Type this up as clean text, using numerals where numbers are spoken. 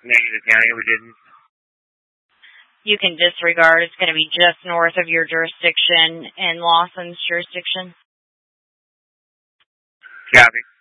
Negative county, we didn't. You can disregard. It's going to be just north of your jurisdiction in Lawson's jurisdiction. Copy.